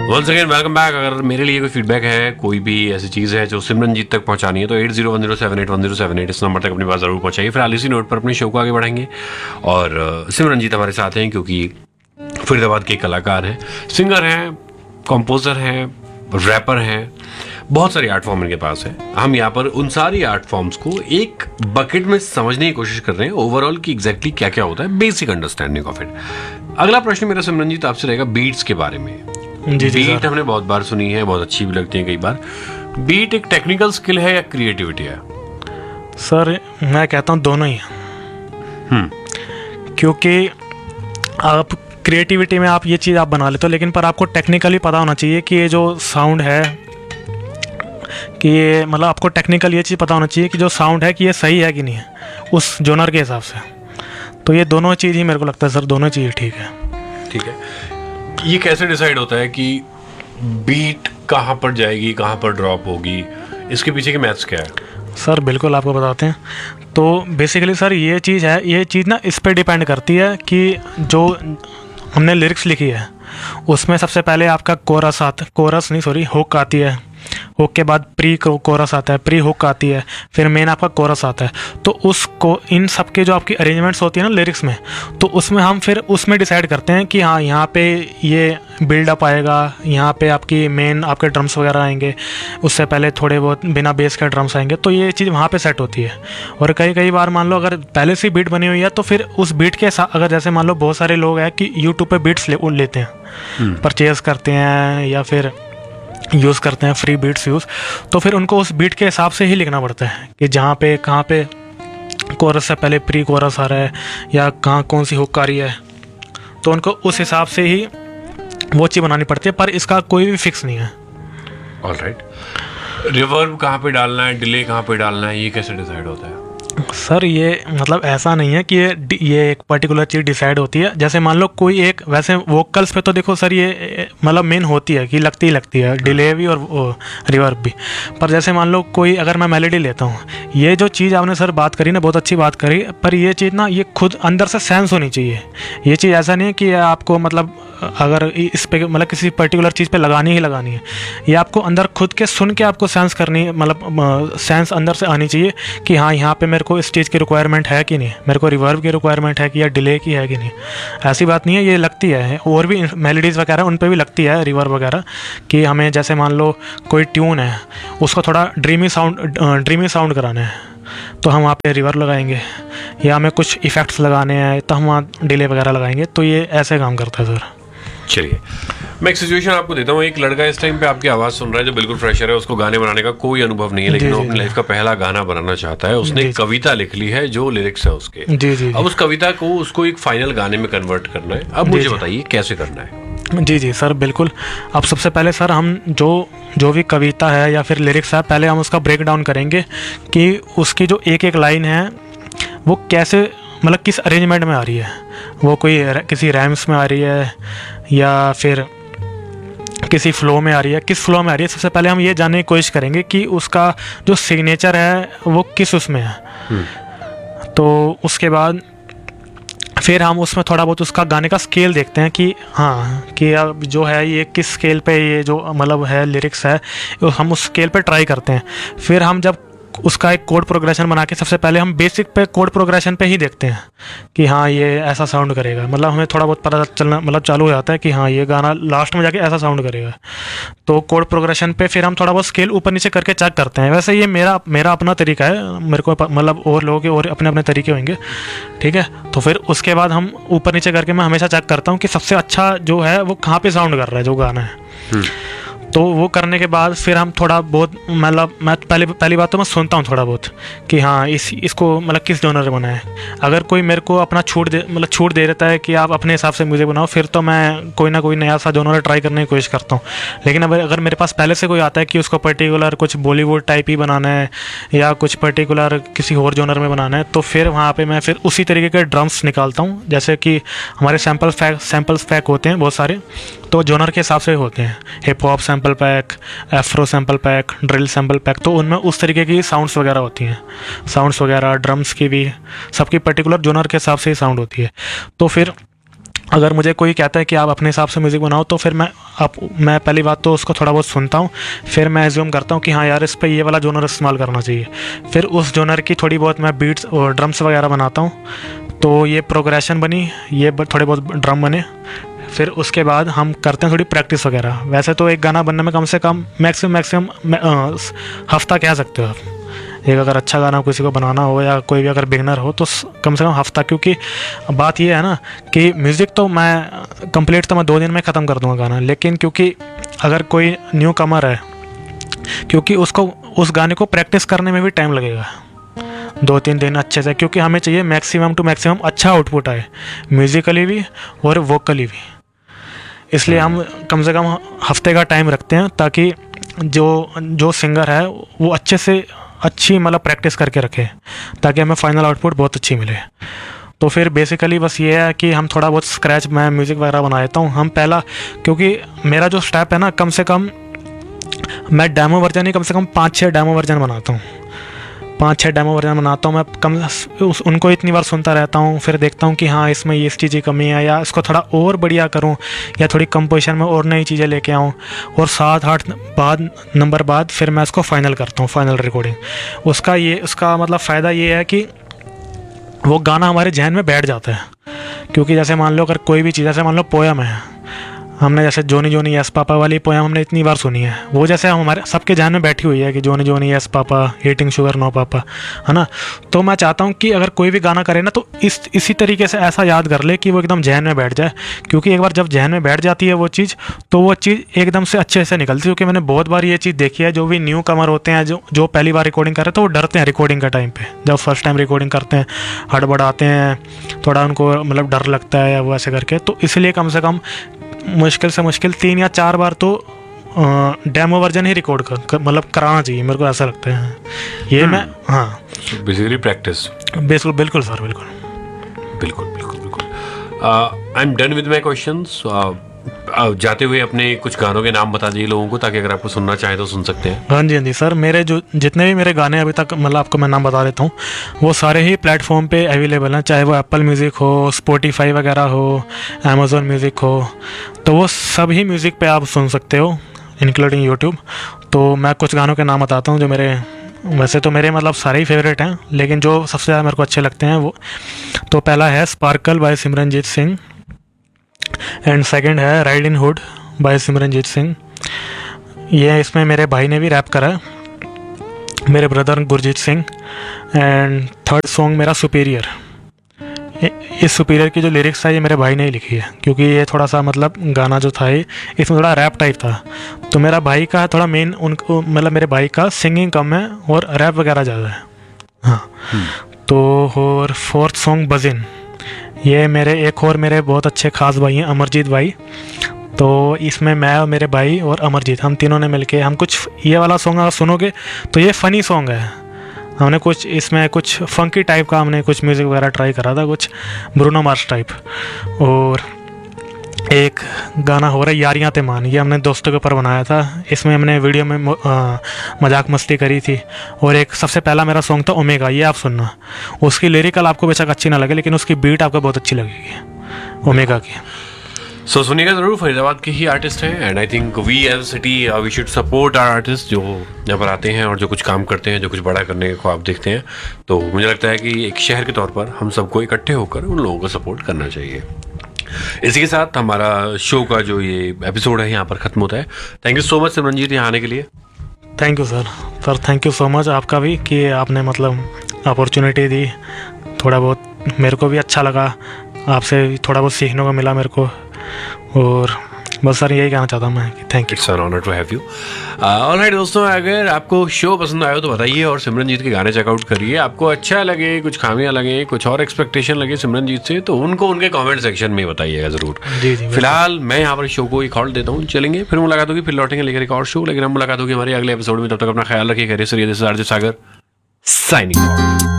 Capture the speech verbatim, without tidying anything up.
Once again welcome back. अगर मेरे लिए कोई फीडबैक है, कोई भी ऐसी चीज़ है जो सिमरनजीत तक पहुंचानी है, तो eight zero one zero seven eight one zero seven eight इस नंबर तक अपनी बात ज़रूर पहुंचाइए। फिर इसी नोट पर अपने शो को आगे बढ़ाएंगे। और सिमरनजीत हमारे साथ हैं क्योंकि फरीदाबाद के कलाकार हैं, सिंगर हैं, कंपोजर हैं, रैपर हैं, बहुत सारी आर्ट फॉर्म इनके पास है। हम यहाँ पर उन सारी आर्ट फॉर्म्स को एक बकेट में समझने की कोशिश कर रहे हैं, ओवरऑल की एग्जैक्टली क्या क्या होता है, बेसिक अंडरस्टैंडिंग ऑफ इट। अगला प्रश्न मेरा सिमरनजीत आपसे रहेगा बीट्स के बारे में। जी जी बीट हमने बहुत बार सुनी है, बहुत अच्छी भी लगती है कई बार। बीट एक टेक्निकल स्किल है या क्रिएटिविटी है? सर मैं कहता हूँ दोनों ही। हम्म क्योंकि आप क्रिएटिविटी में आप ये चीज़ आप बना लेते हो, लेकिन पर आपको टेक्निकली पता होना चाहिए कि ये जो साउंड है कि ये मतलब आपको टेक्निकल ये चीज़ पता होना चाहिए कि जो साउंड है कि ये सही है कि नहीं है उस जोनर के हिसाब से। तो ये दोनों चीज़ ही मेरे को लगता है सर, दोनों चीज़ ठीक है। ठीक है, ये कैसे डिसाइड होता है कि बीट कहाँ पर जाएगी, कहाँ पर ड्रॉप होगी? इसके पीछे के मैथ्स क्या है? सर बिल्कुल आपको बताते हैं। तो बेसिकली सर ये चीज़ है, ये चीज़ ना इस पर डिपेंड करती है कि जो हमने लिरिक्स लिखी है उसमें सबसे पहले आपका कोरस आता कोरस नहीं सॉरी हुक आती है, हुक के बाद प्री कोरस आता है, प्री हुक आती है, फिर मेन आपका कोरस आता है। तो उसको इन सब के जो आपकी अरेंजमेंट्स होती है ना लिरिक्स में, तो उसमें हम फिर उसमें डिसाइड करते हैं कि हाँ यहाँ पे ये बिल्डअप आएगा, यहाँ पे आपकी मेन आपके ड्रम्स वगैरह आएंगे, उससे पहले थोड़े बहुत बिना बेस के ड्रम्स आएंगे। तो ये चीज़ वहाँ पे सेट होती है। और कई कई बार मान लो अगर पहले से बीट बनी हुई है तो फिर उस बीट के साथ अगर जैसे मान लो बहुत सारे लोग हैं कि यूट्यूब पे बीट्स ले, लेते हैं, परचेज करते हैं या फिर यूज़ करते हैं फ्री बीट्स यूज़, तो फिर उनको उस बीट के हिसाब से ही लिखना पड़ता है कि जहाँ पे कहाँ पे कोरस से पहले प्री कोरस आ रहा है या कहाँ कौन सी हुक आ रही है, तो उनको उस हिसाब से ही वो चीज़ बनानी पड़ती है। पर इसका कोई भी फिक्स नहीं है। ऑलराइट, रिवर्ब कहाँ पे डालना है, डिले कहाँ पे डालना है, ये कैसे डिसाइड होता है? सर ये मतलब ऐसा नहीं है कि ये ये एक पर्टिकुलर चीज़ डिसाइड होती है। जैसे मान लो कोई एक वैसे वोकल्स पे तो देखो सर ये मतलब मेन होती है कि लगती ही लगती है, डिले भी और रिवर्ब भी। पर जैसे मान लो कोई अगर मैं मेलोडी लेता हूँ, ये जो चीज़ आपने सर बात करी ना, बहुत अच्छी बात करी, पर ये चीज़ ना ये खुद अंदर से सेंस होनी चाहिए। ये चीज़ ऐसा नहीं है कि आपको मतलब अगर इस पे मतलब किसी पर्टिकुलर चीज़ पे लगानी ही लगानी है, ये आपको अंदर खुद के सुन के आपको सेंस करनी, मतलब सेंस अंदर से आनी चाहिए कि हाँ यहाँ पे मेरे को इस चीज़ की रिक्वायरमेंट है कि नहीं, मेरे को रिवर्ब की रिक्वायरमेंट है कि या डिले की है कि नहीं। ऐसी बात नहीं है, ये लगती है। और भी मेलोडीज़ वगैरह उन पे भी लगती है रिवर्ब वगैरह कि हमें जैसे मान लो कोई ट्यून है उसको थोड़ा ड्रीमी साउंड ड्रीमी साउंड कराना है तो हम वहाँ पे रिवर्ब लगाएंगे, या हमें कुछ इफ़ेक्ट्स लगाने हैं तो हम वहाँ डिले वगैरह लगाएंगे। तो ये ऐसे काम करता है सर। चलिए मैं एक सिचुएशन आपको देता हूँ। एक लड़का इस टाइम पे आपकी आवाज़ सुन रहा है जो बिल्कुल फ्रेशर है, उसको गाने बनाने का कोई अनुभव नहीं है, लेकिन वो अपनी लाइफ का पहला गाना बनाना चाहता है। उसने एक कविता लिख ली है जो लिरिक्स है उसके। जी जी अब उस कविता को उसको एक फाइनल गाने में कन्वर्ट करना है। अब मुझे बताइए कैसे करना है? जी जी सर बिल्कुल। अब सबसे पहले सर हम जो जो भी कविता है या फिर लिरिक्स है, पहले हम उसका ब्रेक डाउन करेंगे कि उसकी जो एक एक लाइन है वो कैसे मतलब किस अरेंजमेंट में आ रही है, वो कोई किसी रैम्स में आ रही है या फिर किसी फ्लो में आ रही है, किस फ्लो में आ रही है। सबसे पहले हम ये जानने की कोशिश करेंगे कि उसका जो सिग्नेचर है वो किस उसमें है। तो उसके बाद फिर हम उसमें थोड़ा बहुत उसका गाने का स्केल देखते हैं कि हाँ कि अब जो है ये किस स्केल पे ये जो मतलब है लिरिक्स है, हम उस स्केल पे ट्राई करते हैं। फिर हम जब उसका एक कोड प्रोग्रेशन बना के सबसे पहले हम बेसिक पे कोड प्रोग्रेशन पे ही देखते हैं कि हाँ ये ऐसा साउंड करेगा, मतलब हमें थोड़ा बहुत पता चलना मतलब चालू हो जाता है कि हाँ ये गाना लास्ट में जाके ऐसा साउंड करेगा। तो कोड प्रोग्रेशन पे फिर हम थोड़ा बहुत स्केल ऊपर नीचे करके चेक करते हैं। वैसे ये मेरा मेरा अपना तरीका है, मेरे को मतलब और लोगों के और अपने अपने तरीके होंगे, ठीक है। तो फिर उसके बाद हम ऊपर नीचे करके मैं हमेशा चेक करता हूँ कि सबसे अच्छा जो है वो कहाँ पर साउंड कर रहा है जो गाना है। तो वो करने के बाद फिर हम थोड़ा बहुत मतलब मैं पहले पहली बात तो मैं सुनता हूँ थोड़ा बहुत कि हाँ इस इसको मतलब किस जॉनर में बनाए। अगर कोई मेरे को अपना छूट दे मतलब छूट दे देता है कि आप अपने हिसाब से म्यूज़िक बनाओ, फिर तो मैं कोई ना कोई नया सा जॉनर ट्राई करने की कोशिश करता हूँ। लेकिन अब अगर मेरे पास पहले से कोई आता है कि उसको पर्टिकुलर कुछ बॉलीवुड टाइप ही बनाना है या कुछ पर्टिकुलर किसी और जॉनर में बनाना है, तो फिर वहाँ पर मैं फिर उसी तरीके के ड्रम्स निकालता हूँ। जैसे कि हमारे सैम्पल पैक सैम्पल्स पैक होते हैं बहुत सारे, तो जॉनर के हिसाब से होते हैं, hip hop sample pack, Afro sample pack, drill sample pack. तो उनमें उस तरीके की साउंड्स वगैरह होती हैं, साउंड्स वगैरह ड्रम्स की भी सबकी पर्टिकुलर जॉनर के हिसाब से ही साउंड होती है। तो फिर अगर मुझे कोई कहता है कि आप अपने हिसाब से म्यूज़िक बनाओ, तो फिर मैं आप मैं पहली बात तो उसको थोड़ा बहुत सुनता हूँ, फिर मैं एज्यूम करता हूँ कि हाँ यार, इस पे ये वाला जोनर इस्तेमाल करना चाहिए। फिर उस जोनर की थोड़ी बहुत मैं बीट्स और ड्रम्स वगैरह बनाता हूँ, तो ये प्रोग्रेशन बनी, ये थोड़े बहुत ड्रम बने। फिर उसके बाद हम करते हैं थोड़ी प्रैक्टिस वगैरह। वैसे तो एक गाना बनने में कम से कम मैक्सिमम मैक्सिमम हफ्ता कह सकते हो आप। एक अगर अच्छा गाना किसी को बनाना हो या कोई भी अगर बिगनर हो तो कम से कम हफ्ता, क्योंकि बात ये है ना कि म्यूज़िक तो मैं कंप्लीट तो मैं दो दिन में ख़त्म कर दूंगा गाना, लेकिन क्योंकि अगर कोई न्यू कमर है, क्योंकि उसको उस गाने को प्रैक्टिस करने में भी टाइम लगेगा, दो तीन दिन अच्छे से, क्योंकि हमें चाहिए मैक्सिमम टू मैक्सिमम अच्छा आउटपुट आए, म्यूज़िकली भी और वोकली भी। इसलिए हम कम से कम हफ्ते का टाइम रखते हैं, ताकि जो जो सिंगर है वो अच्छे से अच्छी मतलब प्रैक्टिस करके रखे, ताकि हमें फाइनल आउटपुट बहुत अच्छी मिले। तो फिर बेसिकली बस ये है कि हम थोड़ा बहुत स्क्रैच में म्यूज़िक वगैरह बना देता हूँ। हम पहला, क्योंकि मेरा जो स्टेप है ना, कम से कम मैं डेमो वर्जन ही कम से कम पाँच छः डेमो वर्जन बनाता हूँ, पाँच छः डेमो वर्जन बनाता हूँ मैं। कम उस उनको इतनी बार सुनता रहता हूँ, फिर देखता हूँ कि हाँ इसमें ये इस चीज़ की कमी है, या इसको थोड़ा और बढ़िया करूँ, या थोड़ी कंपोजिशन में और नई चीज़ें लेके आऊँ, और सात आठ बाद नंबर बाद फिर मैं इसको फाइनल करता हूँ, फाइनल रिकॉर्डिंग। उसका ये उसका मतलब फ़ायदा ये है कि वो गाना हमारे जहन में बैठ जाता है। क्योंकि जैसे मान लो अगर कोई भी चीज़, जैसे मान लो पोयम है, हमने जैसे जोनी जोनी यस पापा वाली पोयम हमने इतनी बार सुनी है, वो जैसे हमारे सबके ध्यान में बैठी हुई है कि जोनी Johnny yes papa, eating sugar no पापा, है ना। तो मैं चाहता हूँ कि अगर कोई भी गाना करे ना, तो इस इसी तरीके से ऐसा याद कर ले कि वो एकदम जहन में बैठ जाए। क्योंकि एक बार जब जहन में बैठ जाती है वो चीज़, तो वो चीज़ एकदम से अच्छे से निकलती है। क्योंकि मैंने बहुत बार ये चीज़ देखी है, जो भी न्यू कमर होते हैं, जो जो पहली बार रिकॉर्डिंग कर रहे हैं, तो वो डरते हैं रिकॉर्डिंग का टाइम पे। जब फर्स्ट टाइम रिकॉर्डिंग करते हैं, हड़बड़ाते हैं, थोड़ा उनको मतलब डर लगता है या वो ऐसे करके। तो इसलिए कम से कम मुश्किल से मुश्किल तीन या चार बार तो डेमो वर्जन ही रिकॉर्ड कर मतलब कराना चाहिए, मेरे को ऐसा लगता है। ये मैं हाँ बेसिकली प्रैक्टिस। बिल्कुल बिल्कुल सर, बिल्कुल बिल्कुल बिल्कुल बिल्कुल। I am done with my questions. जाते हुए अपने कुछ गानों के नाम बता दीजिए लोगों को, ताकि अगर आपको सुनना चाहें तो सुन सकते हैं। हाँ जी हाँ जी सर, मेरे जो जितने भी मेरे गाने अभी तक मतलब आपको मैं नाम बता देता हूँ, वो सारे ही प्लेटफॉर्म पे अवेलेबल हैं। चाहे वो एप्पल म्यूज़िक हो, स्पॉटिफाई वगैरह हो, अमेज़ॉन म्यूज़िक हो, तो वो सभी म्यूज़िक पे आप सुन सकते हो, इंक्लूडिंग यूट्यूब। तो मैं कुछ गानों के नाम बताता हूँ जो मेरे, वैसे तो मेरे मतलब सारे ही फेवरेट हैं, लेकिन जो सबसे ज़्यादा मेरे को अच्छे लगते हैं वो, तो पहला है sparkle bye Simranjeet Singh, and second है ride in hood bye Simranjeet Singh. ये इसमें मेरे भाई ने भी रैप करा है, मेरे brother Gurjeet Singh. And third song मेरा सुपीरियर। इस सुपीरियर की जो लिरिक्स है ये मेरे भाई ने ही लिखी है, क्योंकि ये थोड़ा सा मतलब गाना जो था ये इसमें थोड़ा रैप टाइप था। तो मेरा भाई का थोड़ा मेन उनको मतलब मेरे भाई का सिंगिंग कम है और रैप वगैरह ज़्यादा है। हाँ तो और फोर्थ सॉन्ग बजिन, ये मेरे एक और मेरे बहुत अच्छे खास भाई हैं, अमरजीत भाई। तो इसमें मैं और मेरे भाई और अमरजीत, हम तीनों ने मिलके हम कुछ ये वाला सॉन्ग अगर सुनोगे तो ये फ़नी सॉन्ग है। हमने कुछ इसमें कुछ फंकी टाइप का हमने कुछ म्यूज़िक वगैरह ट्राई करा था, कुछ ब्रूनो मार्स टाइप। और एक गाना हो रहा है यारियां ते मान, ये हमने दोस्तों के ऊपर बनाया था। इसमें हमने वीडियो में आ, मजाक मस्ती करी थी। और एक सबसे पहला मेरा सॉन्ग था ओमेगा, ये आप सुनना। उसकी लिरिकल आपको बेशक अच्छी ना लगे, लेकिन उसकी बीट आपको बहुत अच्छी लगेगी ओमेगा की। सो so, सुनिएगा ज़रूर, फरीदाबाद के ही आर्टिस्ट हैं, and I think we as city we should support are artist जो यहाँ पर आते हैं और जो कुछ काम करते हैं, जो कुछ बड़ा करने को आप देखते हैं। तो मुझे लगता है कि एक शहर के तौर पर हम सबको इकट्ठे होकर उन लोगों को सपोर्ट करना चाहिए। इसी के साथ हमारा शो का जो ये एपिसोड है यहाँ पर ख़त्म होता है। Thank you so much Simranjeet यहाँ आने के लिए। Thank you sir sir thank you so much आपका भी कि आपने मतलब अपॉर्चुनिटी दी। थोड़ा बहुत मेरे को भी अच्छा लगा, आपसे थोड़ा बहुत सीखने को मिला मेरे को। और बस सर यही कहना चाहता हूँ मैं कि thank you, it's an honour to have you. Alright दोस्तों, अगर आपको शो पसंद आया तो बताइए और सिमरनजीत के गाने चेकआउट करिए। आपको अच्छा लगे, कुछ खामियां लगे, कुछ और एक्सपेक्टेशन लगे सिमरनजीत से, तो उनको उनके कमेंट सेक्शन में बताइएगा ज़रूर। जी जी। फिलहाल मैं यहाँ पर शो को एक हॉल्ट देता हूँ, चलेंगे फिर मुलाकात होगी, फिर लौटेंगे लेकर एक और शो। लेकिन हम मुलाकात होगी हमारे अगले एपिसोड में, तब तक अपना ख्याल रखिए। खैरियत से, ये this is RJ Sagar signing off.